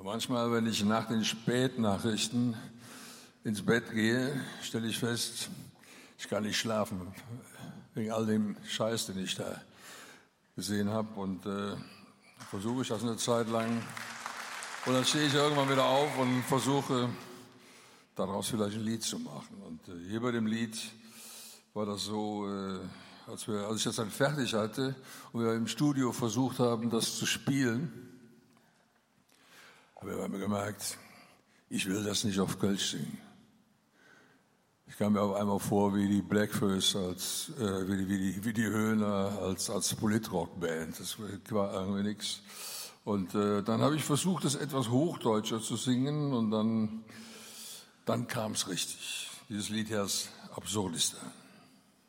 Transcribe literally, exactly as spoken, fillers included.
Manchmal, wenn ich nach den Spätnachrichten ins Bett gehe, stelle ich fest, ich kann nicht schlafen, wegen all dem Scheiß, den ich da gesehen habe. Und äh, versuche ich das eine Zeit lang. Und dann stehe ich irgendwann wieder auf und versuche, daraus vielleicht ein Lied zu machen. Und äh, hier bei dem Lied war das so, äh, als, wir, als ich das dann fertig hatte und wir im Studio versucht haben, das zu spielen, habe ich mir gemerkt, ich will das nicht auf Kölsch singen. Ich kam mir auf einmal vor wie die Blackfoes, als, äh, wie, die, wie, die, wie die Höhner als, als Politrock-Band. Das war irgendwie nichts. Und äh, dann habe ich versucht, das etwas hochdeutscher zu singen und dann, dann kam es richtig. Dieses Lied heißt Absurdistan.